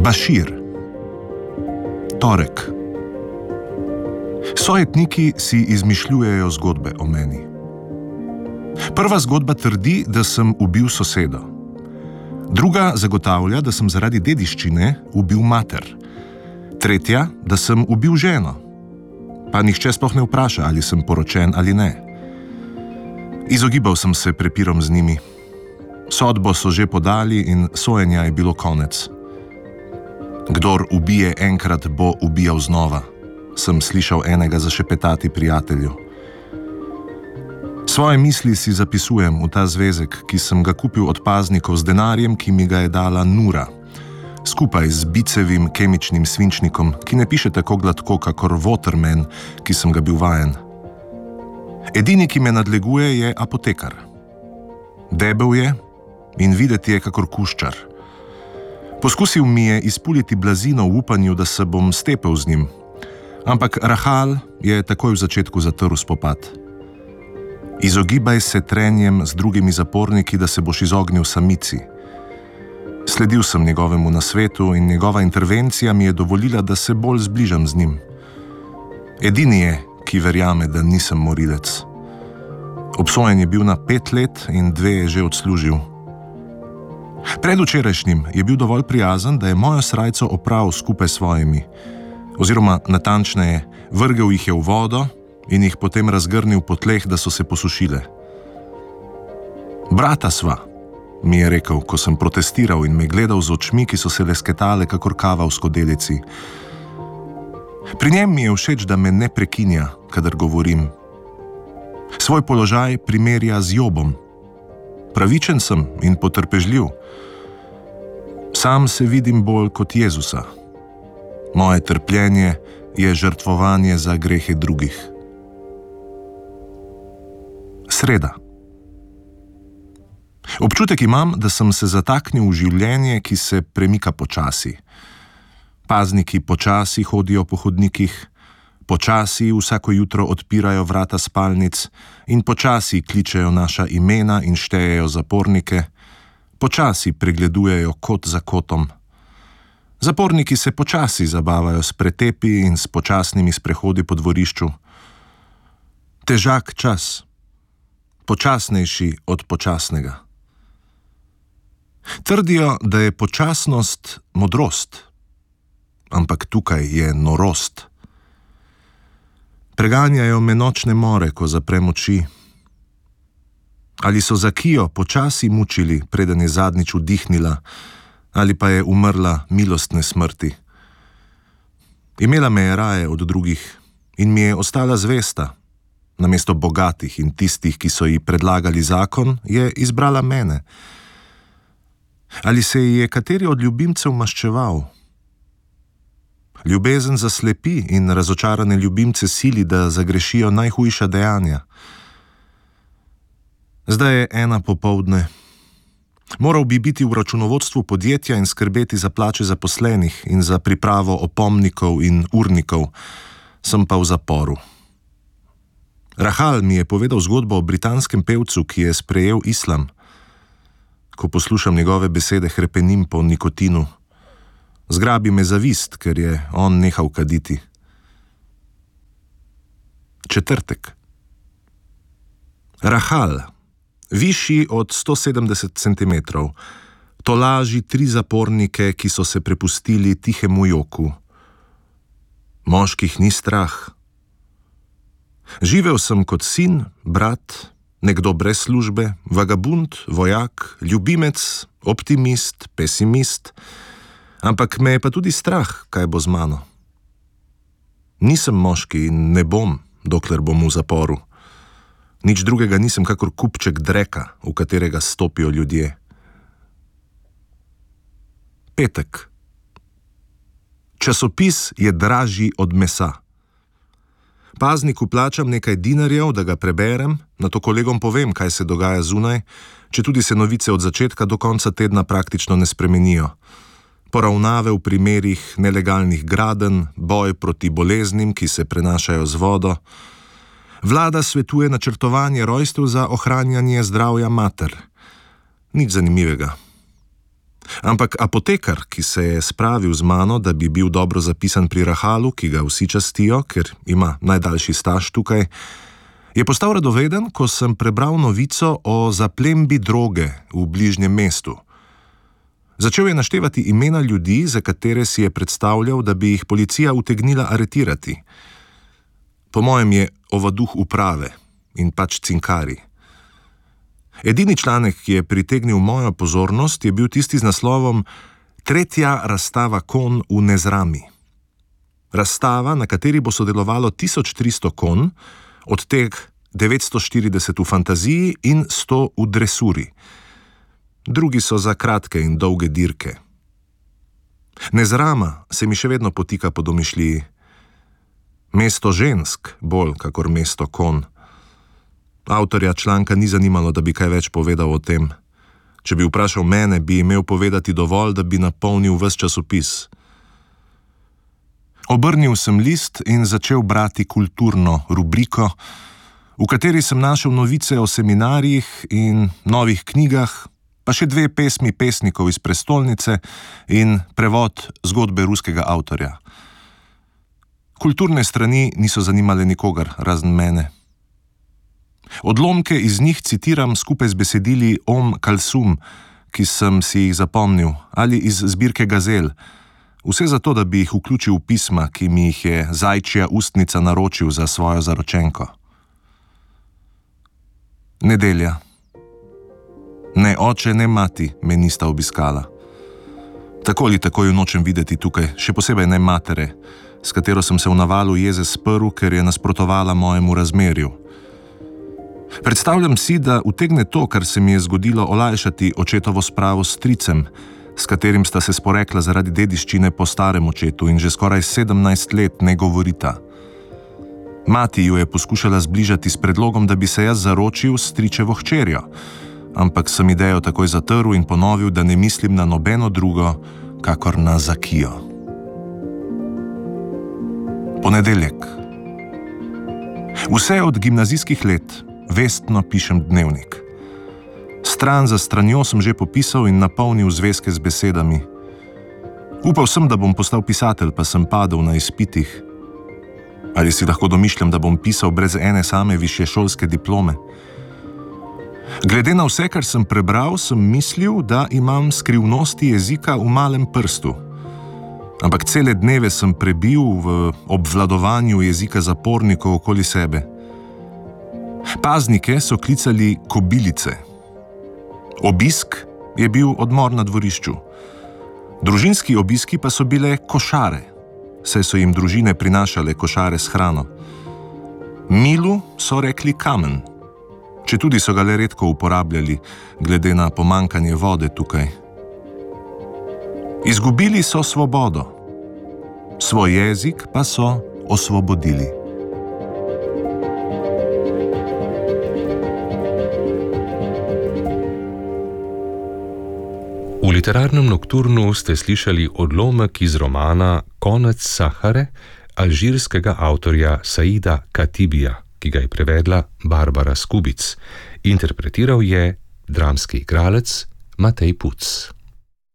Bašir. Torek. Sojetniki si izmišljujejo zgodbe o meni. Prva zgodba trdi, da sem ubil sosedo. Druga zagotavlja, da sem zaradi dediščine ubil mater. Tretja, da sem ubil ženo. Pa nihče sploh ne vpraša, ali sem poročen ali ne. Izogibal sem se prepirom z njimi. Sodbo so že podali in sojenja je bilo konec. Kdor ubije enkrat, bo ubijal znova, sem slišal enega zašepetati prijatelju. Svoje misli si zapisujem v ta zvezek, ki sem ga kupil od paznikov z denarjem, ki mi ga je dala Nura, skupaj z bicevim kemičnim svinčnikom, ki ne piše tako gladko kakor Waterman, ki sem ga bil vajen. Edini, ki me nadleguje, je apotekar. Debel je in videti je kakor kuščar. Poskusil mi je izpuliti blazino v upanju, da se bom stepel z njim, ampak Rahal je takoj v začetku zatrl spopad. Izogibaj se trenjem z drugimi zaporniki, da se boš izognil samici. Sledil sem njegovemu nasvetu in njegova intervencija mi je dovolila, da se bolj zbližam z njim. Edini je, ki verjame, da nisem morilec. Obsojen je bil na 5 let in 2 je že odslužil. Predvčerajšnjim je bil dovolj prijazen, da je mojo srajco opral skupaj s svojimi, oziroma natančneje, vrgel jih je v vodo in jih potem razgrnil po tleh, da so se posušile. Brata sva, mi je rekel, ko sem protestiral in me gledal z očmi, ki so se lesketale kakor kava v skodelici. Pri njem mi je všeč, da me ne prekinja, kadar govorim. Svoj položaj primerja z Jobom. Pravičen sem in potrpežljiv. Sam se vidim bolj kot Jezusa. Moje trpljenje je žrtvovanje za grehe drugih. Sreda. Občutek imam, da sem se zataknil v življenje, ki se premika počasi. Pazniki počasi hodijo po hodnikih, počasi vsako jutro odpirajo vrata spalnic in počasi kličejo naša imena in štejejo zapornike, počasi pregledujejo kot za kotom. Zaporniki se počasi zabavajo s pretepi in s počasnimi sprehodi po dvorišču. Težak čas, počasnejši od počasnega. Trdijo, da je počasnost modrost, ampak tukaj je norost. Preganjajo me nočne more, ko zaprem oči. Ali so Zakijo počasi mučili, preden je zadnjič vdihnila, ali pa je umrla milostne smrti. Imela me je raje od drugih in mi je ostala zvesta. Namesto bogatih in tistih, ki so ji predlagali zakon, je izbrala mene. Ali se ji je kateri od ljubimcev maščeval? Ljubezen zaslepi in razočarane ljubimce sili, da zagrešijo najhujša dejanja. Zdaj je 1 popoldne. Moral bi biti v računovodstvu podjetja in skrbeti za plače zaposlenih in za pripravo opomnikov in urnikov. Sem pa v zaporu. Rahal mi je povedal zgodbo o britanskem pevcu, ki je sprejel islam. Ko poslušam njegove besede, hrepenim po nikotinu. Zgrabi me zavist, ker je on nehal kaditi. Četrtek. Rahal, višji od 170 cm, tolaži 3 zapornike, ki so se prepustili tihemu joku. Moških ni strah. Živel sem kot sin, brat, nekdo brez službe, vagabund, vojak, ljubimec, optimist, pesimist, ampak me je pa tudi strah, kaj bo z mano. Nisem moški in ne bom, dokler bom v zaporu. Nič drugega nisem kakor kupček dreka, v katerega stopijo ljudje. Petek. Časopis je dražji od mesa. Pazniku plačam nekaj dinarjev, da ga preberem, nato kolegom povem, kaj se dogaja zunaj, četudi se novice od začetka do konca tedna praktično ne spremenijo. Poravnave v primerih nelegalnih gradenj, boj proti boleznim, ki se prenašajo z vodo. Vlada svetuje načrtovanje rojstev za ohranjanje zdravja mater. Nič zanimivega. Ampak apotekar, ki se je spravil z mano, da bi bil dobro zapisan pri Rahalu, ki ga vsi častijo, ker ima najdaljši staž tukaj, je postal radoveden, ko sem prebral novico o zaplembi droge v bližnjem mestu. Začel je naštevati imena ljudi, za katere si je predstavljal, da bi jih policija utegnila aretirati. Po mojem je ovaduh uprave in pač cinkari. Edini članek, ki je pritegnil mojo pozornost, je bil tisti z naslovom Tretja razstava konj v Nezrami. Razstava, na kateri bo sodelovalo 1300 konj, od teh 940 v fantaziji in 100 v dresuri. Drugi so za kratke in dolge dirke. Nezrama se mi še vedno potika po domišljiji. Mesto žensk, bolj kakor mesto konj. Avtorja članka ni zanimalo, da bi kaj več povedal o tem. Če bi vprašal mene, bi imel povedati dovolj, da bi napolnil ves časopis. Obrnil sem list in začel brati kulturno rubriko, v kateri sem našel novice o seminarjih in novih knjigah, pa še 2 pesmi pesnikov iz prestolnice in prevod zgodbe ruskega avtorja. Kulturne strani niso zanimale nikogar, razen mene. Odlomke iz njih citiram skupaj z besedili Om Kalsum, ki sem si jih zapomnil, ali iz zbirke Gazel, vse zato, da bi jih vključil v pisma, ki mi jih je zajčja ustnica naročil za svojo zaročenko. Nedelja. Ne oče, ne mati me nista obiskala. Tako ali tako jo nočem videti tukaj, še posebej ne matere, s katero sem se v navalu jeze sprl, ker je nasprotovala mojemu razmerju. Predstavljam si, da utegne to, kar se mi je zgodilo, olajšati očetovo spravo s stricem, s katerim sta se sporekla zaradi dediščine po starem očetu in že skoraj 17 let ne govorita. Mati jo je poskušala zbližati s predlogom, da bi se jaz zaročil s stričevo hčerjo, ampak sem idejo takoj zatrl in ponovil, da ne mislim na nobeno drugo, kakor na Zakijo. Ponedeljek. Vse od gimnazijskih let vestno pišem dnevnik. Stran za stranjo sem že popisal in napolnil zvezke z besedami. Upal sem, da bom postal pisatelj, pa sem padel na izpitih. Ali si lahko domišljam, da bom pisal brez ene same višješolske diplome? Glede na vse, kar sem prebral, sem mislil, da imam skrivnosti jezika v malem prstu. Ampak cele dneve sem prebil v obvladovanju jezika zapornikov okoli sebe. Paznike so klicali kobilice. Obisk je bil odmor na dvorišču. Družinski obiski pa so bile košare, saj so jim družine prinašale košare s hrano. Milu so rekli kamen, četudi so ga le redko uporabljali, glede na pomankanje vode tukaj. Izgubili so svobodo, svoj jezik pa so osvobodili. V literarnem nokturnu ste slišali odlomek iz romana Konec Sahare alžirskega avtorja Saida Katibija, ki ga je prevedla Barbara Skubic. Interpretiral je dramski igralec Matej Puc.